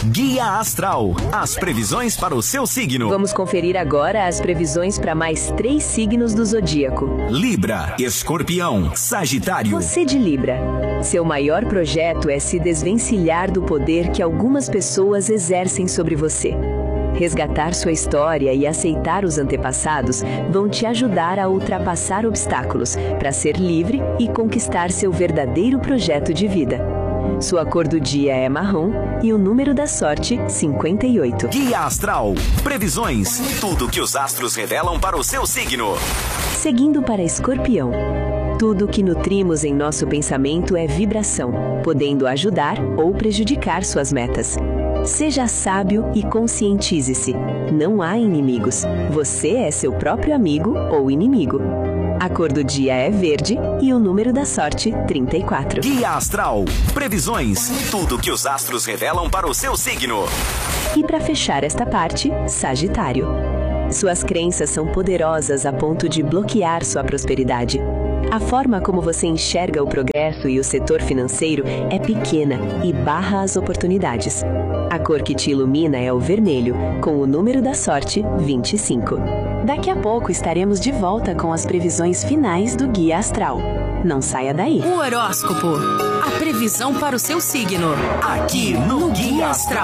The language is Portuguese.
Guia Astral, as previsões para o seu signo. Vamos conferir agora as previsões para mais 3 signos do zodíaco. Libra, Escorpião, Sagitário. Você de Libra. Seu maior projeto é se desvencilhar do poder que algumas pessoas exercem sobre você. Resgatar sua história e aceitar os antepassados vão te ajudar a ultrapassar obstáculos para ser livre e conquistar seu verdadeiro projeto de vida. Sua cor do dia é marrom e o número da sorte, 58. Guia Astral, previsões, tudo que os astros revelam para o seu signo. Seguindo para Escorpião. Tudo que nutrimos em nosso pensamento é vibração, podendo ajudar ou prejudicar suas metas. Seja sábio e conscientize-se. Não há inimigos. Você é seu próprio amigo ou inimigo. A cor do dia é verde e o número da sorte, 34. Guia Astral, previsões, tudo que os astros revelam para o seu signo. E para fechar esta parte, Sagitário. Suas crenças são poderosas a ponto de bloquear sua prosperidade. A forma como você enxerga o progresso e o setor financeiro é pequena e barra as oportunidades. A cor que te ilumina é o vermelho, com o número da sorte, 25. Daqui a pouco estaremos de volta com as previsões finais do Guia Astral. Não saia daí. O horóscopo, a previsão para o seu signo, Aqui no Guia Astral.